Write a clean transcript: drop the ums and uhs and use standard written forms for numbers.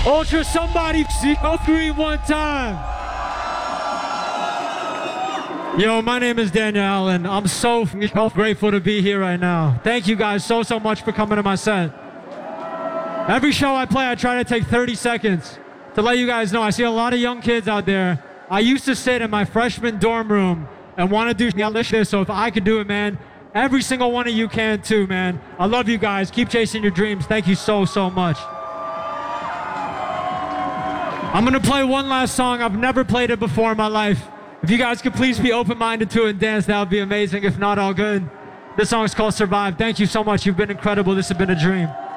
Ultra, somebody go green one time. Yo, my name is Daniel Allen. I'm so grateful to be here right now. Thank you guys so much for coming to my set. Every show I play, I try to take 30 seconds to let you guys know. I see a lot of young kids out there. I used to sit in my freshman dorm room and want to do this, so if I could do it, man, every single one of you can too, man. I love you guys. Keep chasing your dreams. Thank you so much. I'm gonna play one last song. I've never played it before in my life. If you guys could please be open-minded to it and dance, that would be amazing. If not, all good. This song is called Survive. Thank you so much. You've been incredible. This has been a dream.